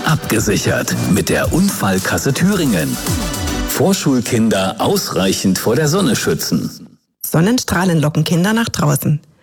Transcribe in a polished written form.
abgesichert mit der Unfallkasse Thüringen. Vorschulkinder ausreichend vor der Sonne schützen. Sonnenstrahlen locken Kinder nach draußen.